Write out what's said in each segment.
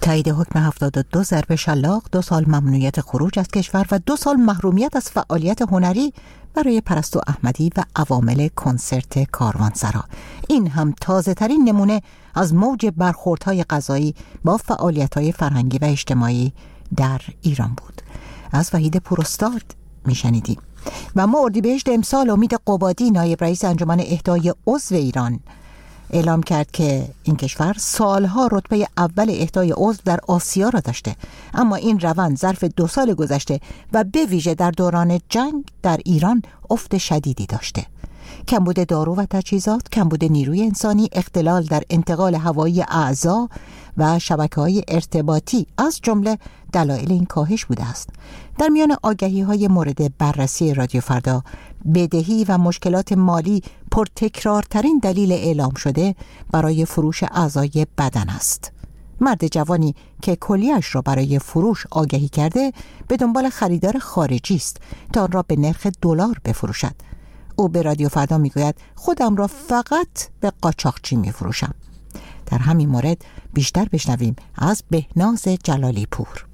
تایید حکم 72 ضرب شلاق، 2 سال ممنوعیت خروج از کشور و 2 سال محرومیت از فعالیت هنری برای پرستو احمدی و عوامل کنسرت کاروانسرا. این هم تازه ترین نمونه از موج برخوردهای قضایی با فعالیت‌های فرهنگی و اجتماعی در ایران بود. از وحید پوراستاد میشنیدیم. و ما اردیبهشت امسال امید قبادی نایب رئیس انجمن اهدای عضو ایران اعلام کرد که این کشور سالها رتبه اول اهدای عضو در آسیا را داشته، اما این روند ظرف 2 سال گذشته و به ویژه در دوران جنگ در ایران افت شدیدی داشته. کمبود دارو و تجهیزات، کمبود نیروی انسانی، اختلال در انتقال هوایی اعضا و شبکه‌های ارتباطی از جمله دلایل این کاهش بوده است. در میان آگهی‌های مورد بررسی رادیو فردا، بدهی و مشکلات مالی پرتکرارترین دلیل اعلام شده برای فروش اعضای بدن است. مرد جوانی که کلیه‌اش را برای فروش آگهی کرده به دنبال خریدار خارجی است تا آن را به نرخ دلار بفروشد. او به رادیو فردا میگوید خودم را فقط به قاچاقچی میفروشم. در همین مورد بیشتر بشنویم از بهناز جلالی پور.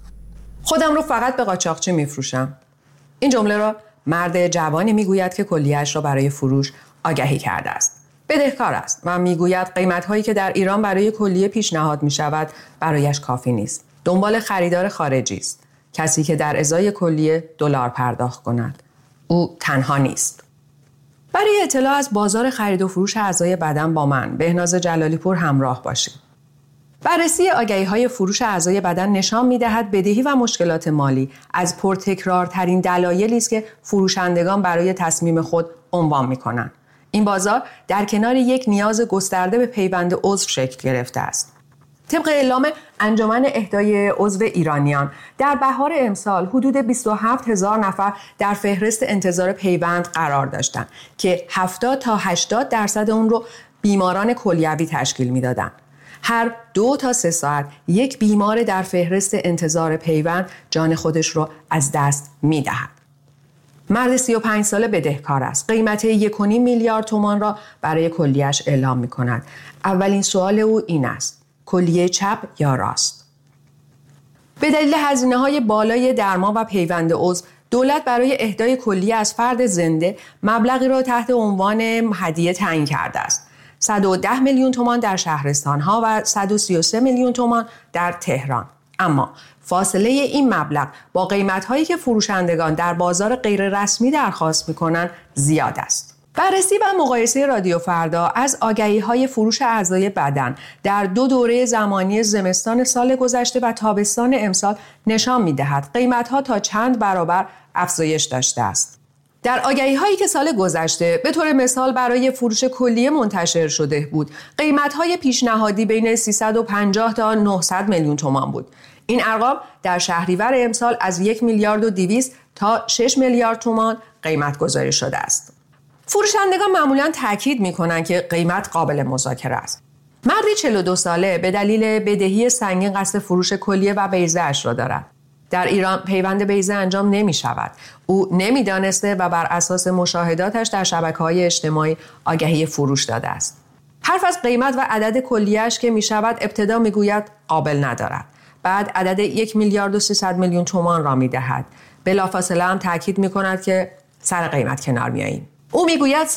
خودم رو فقط به قاچاقچی میفروشم. این جمله را مرد جوانی میگوید که کلیه‌اش را برای فروش آگهی کرده است. بدهکار است و میگوید قیمت‌هایی که در ایران برای کلیه پیشنهاد می‌شود برایش کافی نیست. دنبال خریدار خارجی است. کسی که در ازای کلیه دلار پرداخت کند. او تنها نیست. برای اطلاع از بازار خرید و فروش اعضای بدن با من بهناز جلالی پور همراه باشید. بررسی آگهی‌های فروش اعضای بدن نشان می‌دهد بدهی و مشکلات مالی از پرتکرارترین دلایلی است که فروشندگان برای تصمیم خود عنوان می‌کنند. این بازار در کنار یک نیاز گسترده به پیوند عضو شکل گرفته است. طبق اعلام انجمن اهدای عضو ایرانیان در بهار امسال حدود 27,000 نفر در فهرست انتظار پیوند قرار داشتند که 70 تا 80% اون رو بیماران کلیوی تشکیل میدادند. هر 2 تا 3 ساعت یک بیمار در فهرست انتظار پیوند جان خودش رو از دست میدهد. مرد 35 ساله بدهکار است. قیمت 1.5 میلیارد تومان را برای کلیه‌اش اعلام می‌کند. اولین سوال او این است: کلیه چپ یا راست؟ به دلیل هزینه‌های بالای درمان و پیوند عضو، دولت برای اهدای کلیه از فرد زنده مبلغی را تحت عنوان هدیه تعیین کرده است. 110 میلیون تومان در شهرستان‌ها و 133 میلیون تومان در تهران. اما فاصله این مبلغ با قیمت‌هایی که فروشندگان در بازار غیر رسمی درخواست می‌کنند زیاد است. بررسی و مقایسه رادیو فردا از آگهی‌های فروش اعضای بدن در 2 دوره زمانی زمستان سال گذشته و تابستان امسال نشان می‌دهد قیمت‌ها تا چند برابر افزایش داشته است. در آگهی‌هایی که سال گذشته به طور مثال برای فروش کلیه منتشر شده بود، قیمت‌های پیشنهادی بین 350 تا 900 میلیون تومان بود. این ارقام در شهریور امسال از 1 میلیارد و 200 تا 6 میلیارد تومان قیمت گذاری شده است. فروشندگان معمولاً تاکید می‌کنند که قیمت قابل مذاکره است. مردی 42 ساله به دلیل بدهی سنگین قصد فروش کلیه و بیضه اش را دارد. در ایران پیوند بیضه انجام نمی‌شود. او نمی‌دانسته و بر اساس مشاهداتش در شبکه‌های اجتماعی آگهی فروش داده است. حرف از قیمت و عدد کلیه‌اش که می‌شود ابتدا می‌گوید قابل ندارد. بعد عدد 1 میلیارد و 300 میلیون تومان را می‌دهد. بلافاصله هم تاکید می‌کند که سر قیمت کنار میاییم. او میگوید